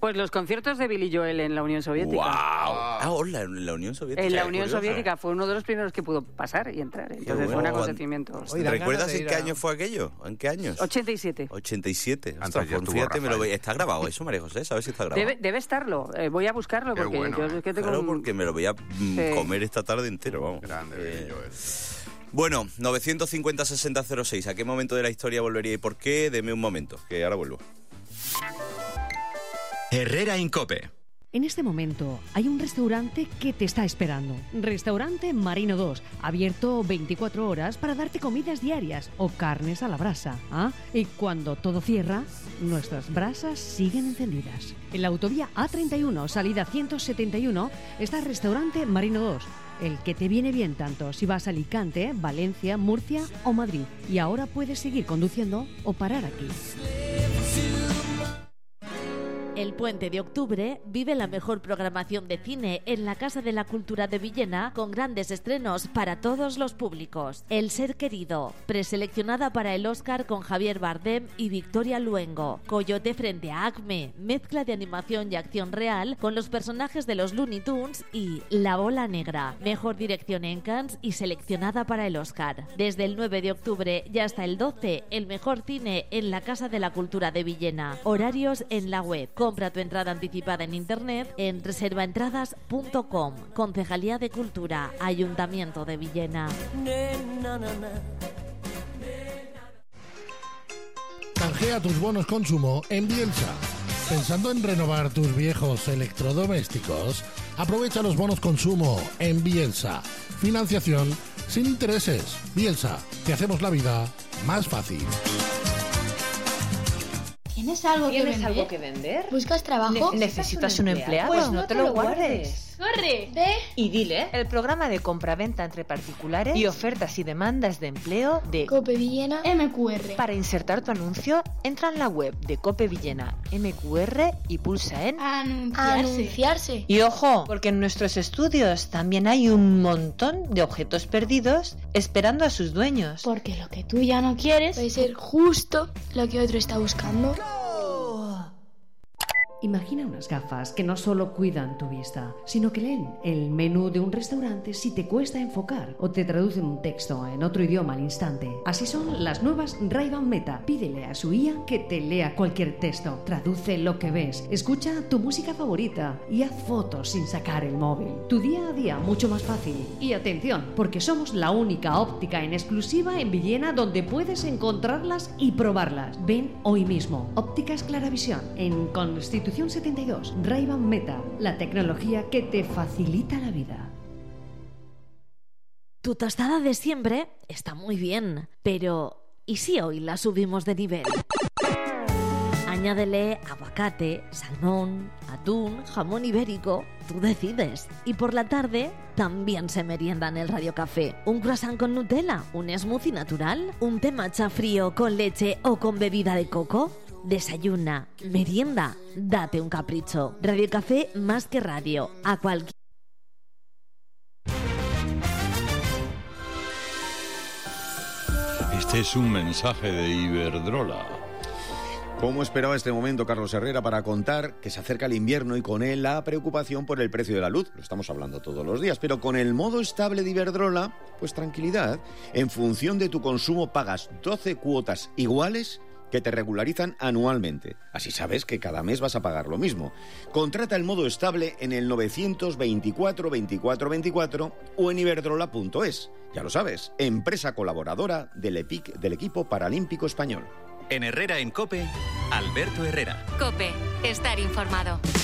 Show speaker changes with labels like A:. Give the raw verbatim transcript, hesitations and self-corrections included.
A: Pues los conciertos de Billy Joel en la Unión Soviética.
B: ¡Wow! Ah, hola, en la Unión Soviética.
A: En la Unión
B: curioso.
A: Soviética fue uno de los primeros que pudo pasar y entrar. Entonces
B: bueno.
A: fue un acontecimiento.
C: Oye, dan
B: ¿Recuerdas
C: ganas de
B: en
C: ir
B: qué
C: a-
B: año fue aquello? ¿En qué años?
A: ochenta y siete.
B: ochenta y siete.
D: Antes
B: Ostras,
D: ya
B: pues
D: estuvo
B: fíjate, me lo
D: Rafael.
B: voy- está grabado eso, María José, ¿sabes si está grabado?
A: Debe, debe estarlo. Eh, voy a buscarlo
D: Qué
A: porque
D: bueno,
A: yo
D: eh.
A: es que tengo
B: Claro,
A: un-
B: porque me lo voy a mm,
A: Sí.
B: comer esta tarde entero, vamos.
D: Grande,
B: Eh,
D: Billy Joel.
B: Bueno, novecientos cincuenta sesenta cero seis. ¿A qué momento de la historia volvería y por qué? Deme un momento, que ahora vuelvo.
E: Herrera Incope.
F: En este momento hay un restaurante que te está esperando. Restaurante Marino dos, abierto veinticuatro horas para darte comidas diarias o carnes a la brasa. ¿Ah? Y cuando todo cierra, nuestras brasas siguen encendidas. En la autovía A treinta y uno, salida ciento setenta y uno, está el restaurante Marino dos, el que te viene bien tanto si vas a Alicante, Valencia, Murcia o Madrid. Y ahora puedes seguir conduciendo o parar aquí.
G: El Puente de Octubre vive la mejor programación de cine en la Casa de la Cultura de Villena, con grandes estrenos para todos los públicos. El Ser Querido, preseleccionada para el Oscar con Javier Bardem y Victoria Luengo. Coyote frente a Acme, mezcla de animación y acción real con los personajes de los Looney Tunes, y La Bola Negra, mejor dirección en Cannes y seleccionada para el Oscar. Desde el nueve de octubre y hasta el doce, el mejor cine en la Casa de la Cultura de Villena. Horarios en la web. Compra tu entrada anticipada en internet en reserva entradas punto com. Concejalía de Cultura, Ayuntamiento de Villena.
H: Canjea tus bonos consumo en Bielsa. ¿Pensando en renovar tus viejos electrodomésticos? Aprovecha los bonos consumo en Bielsa. Financiación sin intereses. Bielsa, te hacemos la vida más fácil.
I: ¿Tienes algo que
J: ¿Tienes
I: vender?
J: algo que vender?
I: ¿Buscas trabajo?
J: Ne- ¿Necesitas un empleado?
I: Pues no te lo
J: guardes.
I: ¡Corre! ¿De?
J: Y dile, el programa de compraventa entre particulares y ofertas y demandas de empleo de
I: Cope Villena M Q R.
J: Para insertar tu anuncio, entra en la web de Cope Villena M Q R y pulsa en
I: Anunciarse. Anunciarse.
J: Y ojo, porque en nuestros estudios también hay un montón de objetos perdidos esperando a sus dueños.
I: Porque lo que tú ya no quieres puede ser justo lo que otro está buscando.
F: Imagina unas gafas que no solo cuidan tu vista, sino que leen el menú de un restaurante si te cuesta enfocar o te traducen un texto en otro idioma al instante. Así son las nuevas Ray-Ban Meta. Pídele a su I A que te lea cualquier texto, traduce lo que ves, escucha tu música favorita y haz fotos sin sacar el móvil. Tu día a día mucho más fácil. Y atención, porque somos la única óptica en exclusiva en Villena donde puedes encontrarlas y probarlas. Ven hoy mismo. Ópticas Claravisión en Constitución setenta y dos, Ray-Ban Meta, la tecnología que te facilita la vida.
G: Tu tostada de siempre está muy bien, pero ¿y si hoy la subimos de nivel? Añádele aguacate, salmón, atún, jamón ibérico, tú decides. Y por la tarde también se merienda en el Radio Café. Un croissant con Nutella, un smoothie natural, un té matcha frío con leche o con bebida de coco. Desayuna, merienda, date un capricho. Radio Café más que radio, a cualquier...
K: Este es un mensaje de Iberdrola.
L: ¿Cómo esperaba este momento Carlos Herrera para contar que se acerca el invierno y con él la preocupación por el precio de la luz? Lo estamos hablando todos los días, pero con el modo estable de Iberdrola, pues tranquilidad. En función de tu consumo pagas doce cuotas iguales que te regularizan anualmente. Así sabes que cada mes vas a pagar lo mismo. Contrata el modo estable en el novecientos veinticuatro veinticuatro veinticuatro o en iberdrola punto es. Ya lo sabes, empresa colaboradora del, EPIC, del equipo paralímpico español.
E: En Herrera en Cope, Alberto Herrera.
M: Cope, estar informado.